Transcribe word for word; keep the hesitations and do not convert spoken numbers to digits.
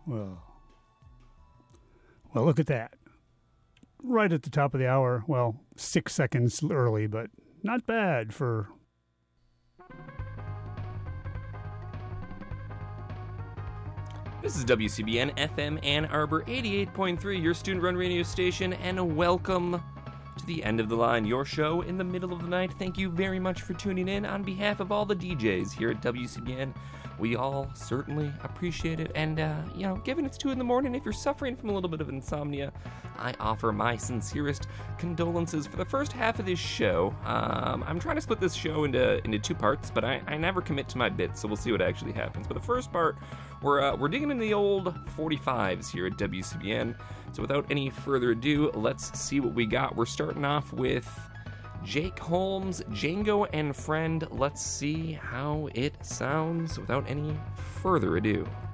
Well, well, look at that. Right at the top of the hour. Well, six seconds early, but not bad for... This is W C B N F M Ann Arbor eighty-eight point three, your student-run radio station, and welcome to the end of the line, your show in the middle of the night. Thank you very much for tuning in. On behalf of all the D Js here at W C B N, we all certainly appreciate it. And, uh, you know, given it's two in the morning, if you're suffering from a little bit of insomnia, I offer my sincerest condolences for the first half of this show. Um, I'm trying to split this show into into two parts, but I, I never commit to my bits, so we'll see what actually happens. But the first part, we're uh, we're digging in the old forty-fives here at W C B N. So without any further ado, let's see what we got. We're starting off with Jake Holmes, Django and Friend. Let's see how it sounds without any further ado.